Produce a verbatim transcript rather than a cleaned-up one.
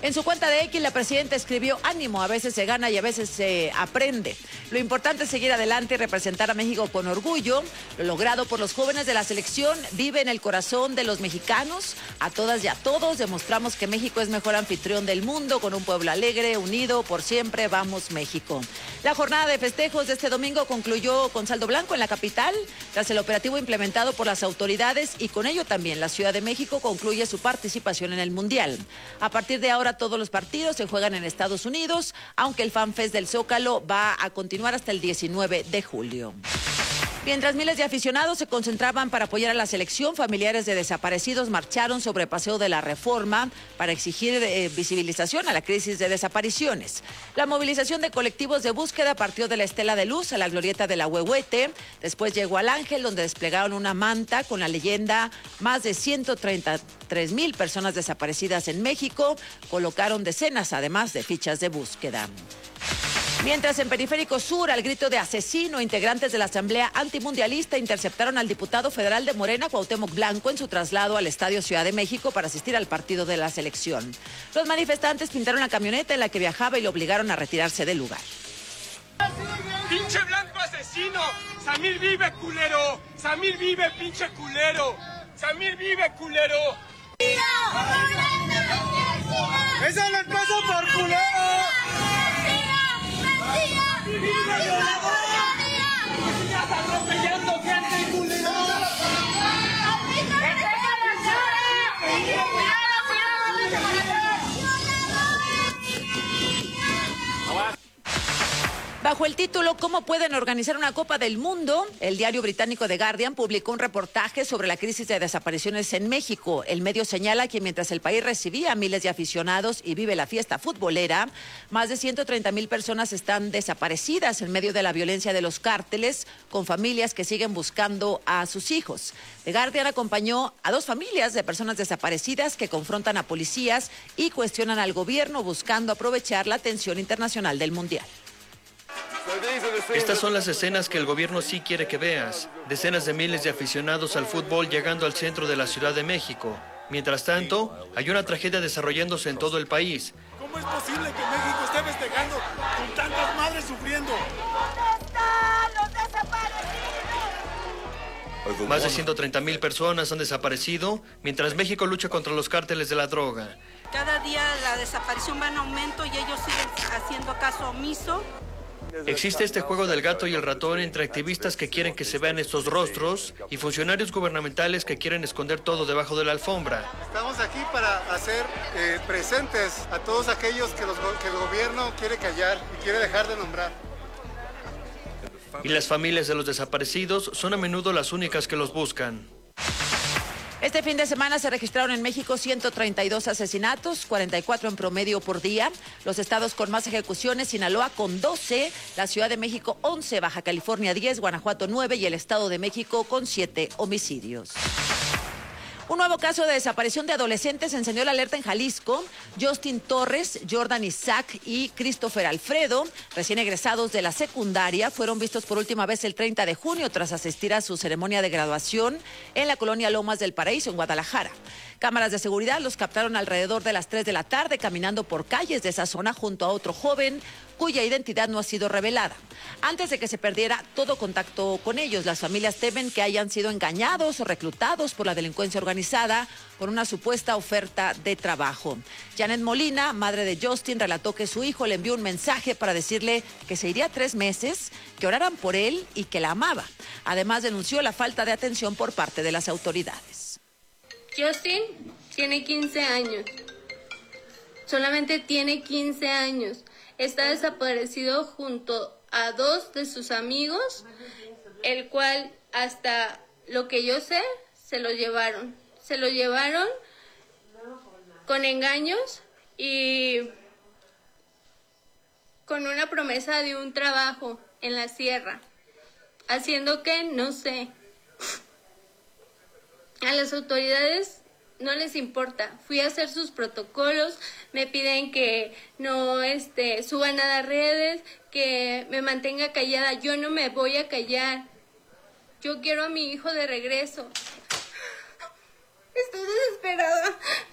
En su cuenta de X, la presidenta escribió: ánimo, a veces se gana y a veces se aprende. Lo importante es seguir adelante y representar a México con orgullo. Lo logrado por los jóvenes de la selección vive en el corazón de los mexicanos. A todas y a todos demostramos que México es mejor anfitrión del mundo, con un pueblo alegre, unido por siempre. Vamos, México. La jornada de festejos de este domingo concluyó con saldo blanco en la capital, tras el operativo implementado por las autoridades, y con ello también la Ciudad de México concluye su participación en el Mundial. A partir de ahora todos los partidos se juegan en Estados Unidos, aunque el FanFest del Zócalo va a continuar hasta el diecinueve de julio. Mientras miles de aficionados se concentraban para apoyar a la selección, familiares de desaparecidos marcharon sobre Paseo de la Reforma para exigir eh, visibilización a la crisis de desapariciones. La movilización de colectivos de búsqueda partió de la Estela de Luz a la glorieta de la Huehuete. Después llegó al Ángel, donde desplegaron una manta con la leyenda "más de ciento treinta y tres mil personas desaparecidas en México". Colocaron decenas, además, de fichas de búsqueda. Mientras en Periférico Sur, al grito de asesino, integrantes de la Asamblea Antimundialista interceptaron al diputado federal de Morena, Cuauhtémoc Blanco, en su traslado al Estadio Ciudad de México para asistir al partido de la selección. Los manifestantes pintaron la camioneta en la que viajaba y lo obligaron a retirarse del lugar. ¡Pinche Blanco asesino! ¡Samir vive, culero! ¡Samir vive, pinche culero! ¡Samir vive, culero! ¡Eso les pasa por culero! ¡Atropellando gente, culero! Bajo el título "¿Cómo pueden organizar una Copa del Mundo?", el diario británico The Guardian publicó un reportaje sobre la crisis de desapariciones en México. El medio señala que mientras el país recibía a miles de aficionados y vive la fiesta futbolera, más de ciento treinta mil personas están desaparecidas en medio de la violencia de los cárteles, con familias que siguen buscando a sus hijos. The Guardian acompañó a dos familias de personas desaparecidas que confrontan a policías y cuestionan al gobierno, buscando aprovechar la atención internacional del Mundial. Estas son las escenas que el gobierno sí quiere que veas. Decenas de miles de aficionados al fútbol llegando al centro de la Ciudad de México. Mientras tanto, hay una tragedia desarrollándose en todo el país. ¿Cómo es posible que México esté festejando con tantas madres sufriendo? ¿Dónde están los desaparecidos? Más de ciento treinta mil personas han desaparecido mientras México lucha contra los cárteles de la droga. Cada día la desaparición va en aumento y ellos siguen haciendo caso omiso. Existe este juego del gato y el ratón entre activistas que quieren que se vean estos rostros y funcionarios gubernamentales que quieren esconder todo debajo de la alfombra. Estamos aquí para hacer eh, presentes a todos aquellos que, los, que el gobierno quiere callar y quiere dejar de nombrar. Y las familias de los desaparecidos son a menudo las únicas que los buscan. Este fin de semana se registraron en México ciento treinta y dos asesinatos, cuarenta y cuatro en promedio por día. Los estados con más ejecuciones: Sinaloa con doce, la Ciudad de México once, Baja California diez, Guanajuato nueve y el Estado de México con siete homicidios. Un nuevo caso de desaparición de adolescentes encendió la alerta en Jalisco. Justin Torres, Jordan Isaac y Christopher Alfredo, recién egresados de la secundaria, fueron vistos por última vez el treinta de junio tras asistir a su ceremonia de graduación en la colonia Lomas del Paraíso, en Guadalajara. Cámaras de seguridad los captaron alrededor de las tres de la tarde caminando por calles de esa zona junto a otro joven cuya identidad no ha sido revelada. Antes de que se perdiera todo contacto con ellos, las familias temen que hayan sido engañados o reclutados por la delincuencia organizada por una supuesta oferta de trabajo. Janet Molina, madre de Justin, relató que su hijo le envió un mensaje para decirle que se iría tres meses, que oraran por él y que la amaba. Además, denunció la falta de atención por parte de las autoridades. Justin tiene quince años. Solamente tiene quince años. Está desaparecido junto a dos de sus amigos, el cual, hasta lo que yo sé, se lo llevaron. Se lo llevaron con engaños y con una promesa de un trabajo en la sierra, haciendo que, no sé, a las autoridades no les importa. Fui a hacer sus protocolos, me piden que no este, suba nada a redes, que me mantenga callada. Yo no me voy a callar. Yo quiero a mi hijo de regreso. Estoy desesperada.